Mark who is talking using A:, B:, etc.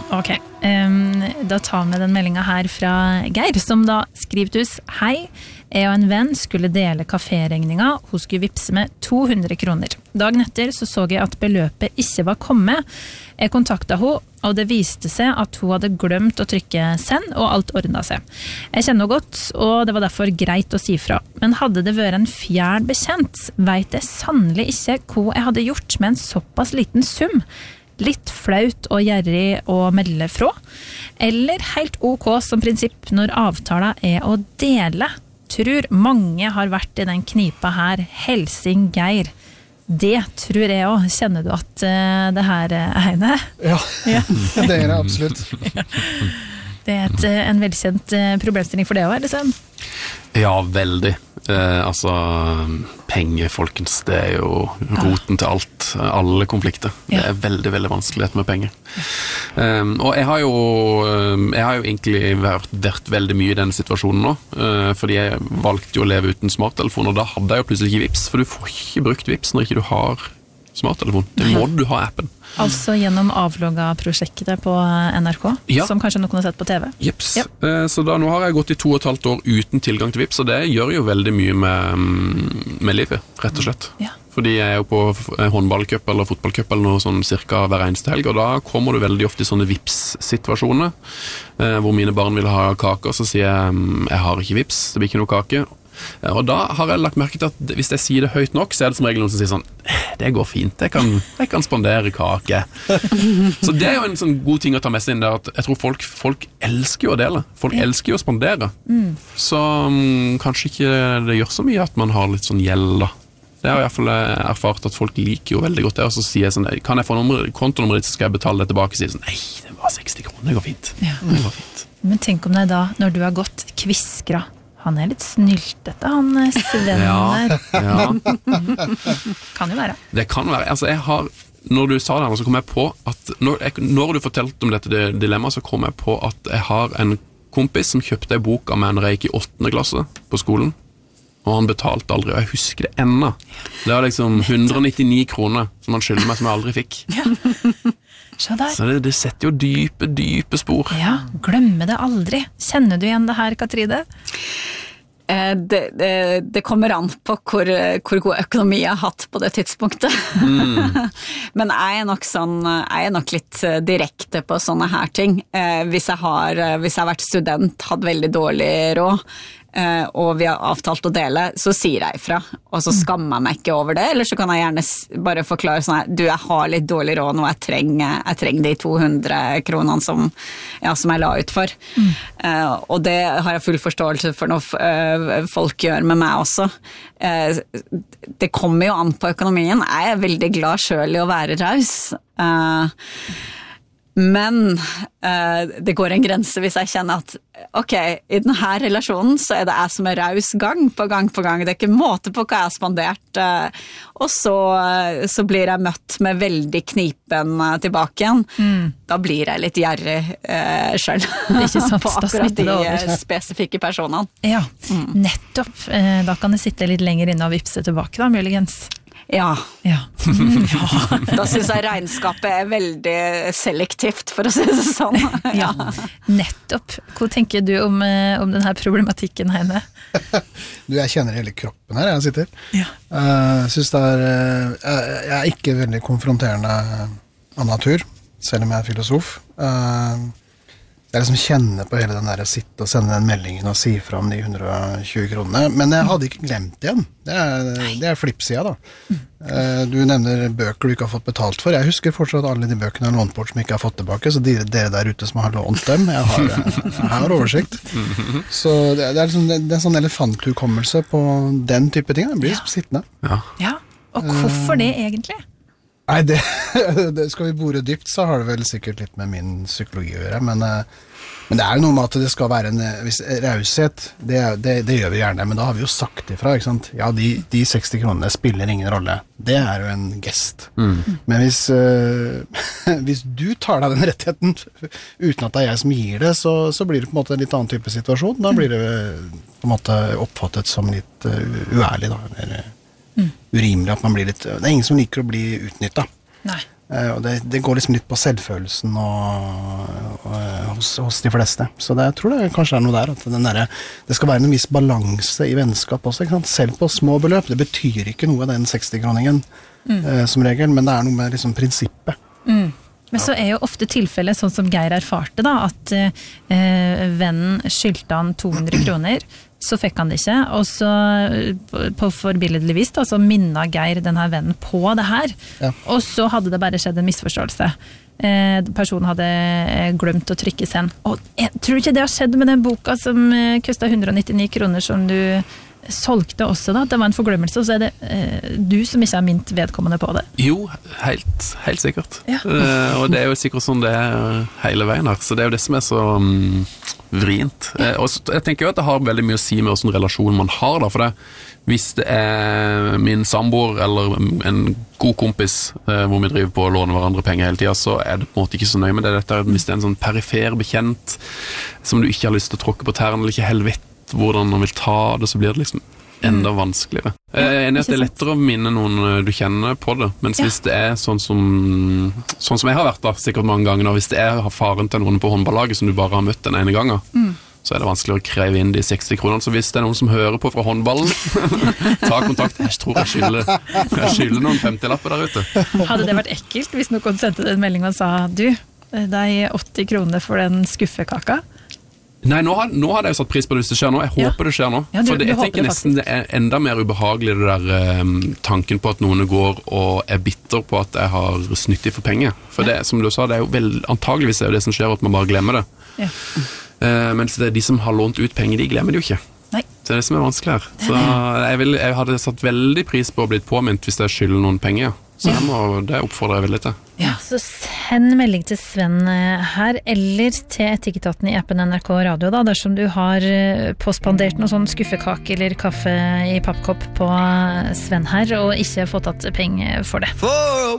A: Ok, da tar vi den meldingen her fra Geir, som da skriver til oss: Hei, jeg og en venn skulle dele kaféregninga, hun skulle vipse med 200 kroner. Dagen etter så jeg at beløpet ikke var kommet. Jeg kontaktet henne, og det viste seg at hun hadde glemt å trykke send, og alt ordnet seg. Jeg kjenner henne godt, og det var derfor greit å si fra. Men hadde det vært en fjern bekjent, vet jeg sannelig ikke hva jeg hadde gjort med en såpass liten sum. Litt flaut og gjerrig å melde fra, eller helt ok som prinsipp når avtalen å dele. Tror mange har vært i den knipa her. Helsing Geir. Det tror jeg også. Kjenner du at det her Heine?
B: Ja, det det absolutt.
A: Det en velkjent problemstilling for det også, liksom?
C: Ja, veldig. Altså, penger, folkens, det jo roten til alt, alle konflikter. Det veldig, veldig vanskelig med penger. Og jeg har jo egentlig vært veldig mye i denne situasjonen nå, fordi jeg valgte jo å leve uten smarttelefon, og da hadde jeg jo plutselig ikke Vipps, for du får ikke brukt Vipps når ikke du har smarttelefon. Det må du ha appen.
A: Altså gjennom avlogga-prosjektet på NRK, som kanskje noen har sett på TV?
C: Jeps. Så da, nå har jeg gått i 2,5 år uten tilgang til Vipps, og det gjør jo veldig mye med livet, rett og slett. Fordi jeg jo på håndballcup eller fotballcup eller noe sånn cirka hver eneste helg, og da kommer du veldig ofte i sånne Vipps-situasjoner, hvor mine barn vil ha kake, og så sier jeg har ikke Vipps, det blir ikke noe kake. Og da har jeg lagt merke til at hvis jeg sier det høyt nok, så det som regel noen som sier sånn, det går fint, jeg kan spandere kake. Så det jo en sånn god ting å ta med seg inn der, at jeg tror folk elsker jo å dele. Folk elsker jo å spandere. Så kanskje ikke det gjør så mye at man har litt sånn gjeld da. Det har jeg i hvert fall erfart at folk liker jo veldig godt det, og så sier jeg sånn, kan jeg få kontonummeret ditt, så skal jeg betale det tilbake, og sier sånn, nei, det var 60 kroner, det går fint. Det går fint.
A: Men tenk om det da, når du har gått kviskra, han litt snyltete, han Sven der. Kan jo være.
C: Det kan være. Altså, når du sa det her, så kom jeg på at når du fortalte om dette dilemmaet, så kom jeg på at jeg har en kompis som kjøpte en bok av meg når jeg gikk i 8. klasse på skolen, og han betalte aldri, og jeg husker det ennå. Det var liksom 199 kroner som han skylder meg, som jeg aldri fikk. Så det setter jo dype spor.
A: Ja, glemme det aldri. Kjenner du igjen det her, Katrine?
D: Det kommer an på hvor god økonomi jeg har hatt på det tidspunktet. Men jeg er nok litt direkte på sånne her ting. Hvis jeg har vært student, hatt veldig dårlig råd, og vi har avtalt å dele, så sier jeg ifra, og så skammer jeg meg ikke over det, eller så kan jeg gjerne bare forklare sånn her, jeg har litt dårlig råd nå, jeg trenger de 200 kronene som jeg la ut for. Og det har jeg full forståelse for når folk gjør med meg også. Det kommer jo an på økonomien. Jeg er veldig glad selv i å være raus. Men det går en grense hvis jeg kjenner at ok, i denne relasjonen så det jeg som raus gang på gang på gang. Det ikke måte på hva jeg har spandert. Og så blir jeg møtt med veldig knipen tilbake igjen. Da blir jeg litt gjerrig selv.
A: Ikke sant,
D: på akkurat de spesifikke personene.
A: Ja, nettopp. Da kan det sitte litt lenger inne og vipse tilbake da, muligens.
D: Ja. Da synes jeg regnskapet veldig selektivt, for å si det sånn.
A: Ja, nettopp. Hva tenker du om denne problematikken, Heine?
B: Jeg kjenner hele kroppen her, jeg sitter. Jeg synes jeg ikke veldig konfronterende av natur, selv om jeg filosof. Jeg liksom kjenner på hele den der å sitte og sende den meldingen og si fra om de 120 kronene, men jeg hadde ikke glemt igjen. Det flippsida da. Du nevner bøker du ikke har fått betalt for. Jeg husker fortsatt alle de bøkene jeg har lånt bort som jeg ikke har fått tilbake, så dere der ute som har lånt dem, jeg har oversikt. Så det liksom, det en sånn elefanthukommelse på den type ting, det blir sittende.
A: Ja, og hvorfor det egentlig?
B: Nei, det skal vi bore dypt, så har det vel sikkert litt med min psykologi å gjøre, men det jo noe med at det skal være en viss raushet, det gjør vi gjerne, men da har vi jo sagt ifra, ikke sant? Ja, de 60 kronene spiller ingen rolle. Det jo en gest. Men hvis du tar deg den rettigheten uten at det jeg som gir det, så blir det på en måte en litt annen type situasjon. Da blir det på en måte oppfattet som litt uærlig da, eller urimelig at man blir litt... Det ingen som liker å bli utnyttet.
A: Nei.
B: Og det går liksom litt på selvfølelsen hos de fleste. Så jeg tror det kanskje noe der, at det skal være en viss balanse i vennskap også, ikke sant? Selv på små beløp. Det betyr ikke noe, den 60-kroningen som regel, men det noe med liksom prinsippet.
A: Men så jo ofte tilfellet, sånn som Geir erfarte da, at vennen skyldte han 200 kroner, så fikk han det ikke, og så på forbilledlig vis da, så minnet Geir denne vennen på det her, og så hadde det bare skjedd en misforståelse. Personen hadde glemt å trykke send. Og jeg tror ikke det har skjedd med den boka som kostet 199 kroner som du solgte også da, det var en forglemmelse, og så det du som ikke har mint vedkommende på det.
C: Jo, helt sikkert. Og det jo sikkert sånn det hele veien her, så det jo det som så vrient. Og så, jeg tenker jo at det har veldig mye å si med hvordan relasjon man har da, for hvis det min samboer eller en god kompis hvor vi driver på å låne hverandre penger hele tiden, så det på en måte ikke så nøye med det. Dette hvis det en sånn perifer bekjent som du ikke har lyst til å tråkke på tærne, eller ikke helt vet hvordan man vil ta det, så blir det liksom enda vanskeligere. Jeg enig at det lettere å minne noen du kjenner på det, mens hvis det sånn som jeg har vært da, sikkert mange ganger, og hvis det faren til noen på håndballaget som du bare har møtt den ene gangen, så det vanskelig å kreve inn de 60 kronene, så hvis det noen som hører på fra håndballen, ta kontakt. Jeg tror jeg skylder noen 50-lapper der ute.
A: Hadde det vært ekkelt hvis noen sendte en melding og sa, du, det 80 kroner for den skuffekaka?
C: Nei, nå hadde jeg jo satt pris på det hvis det skjer nå. Jeg håper det skjer nå. For jeg tenker nesten det enda mer ubehagelig det der tanken på at noen går og bitter på at jeg har snytt i for penger. For det, som du sa, det jo vel antageligvis det som skjer at man bare glemmer det. Mens det de som har lånt ut penger, de glemmer det jo ikke.
A: Nei.
C: Det det som vanskelig her. Så jeg hadde satt veldig pris på å bli påminnet hvis jeg skylder noen penger. Så det oppfordrer jeg veldig til.
A: Ja, så send melding til Sven her, eller til Etikketaten i appen NRK Radio da, dersom du har påspandert noe sånn skuffekake eller kaffe i pappkopp på Sven her, og ikke fått tatt penger for det.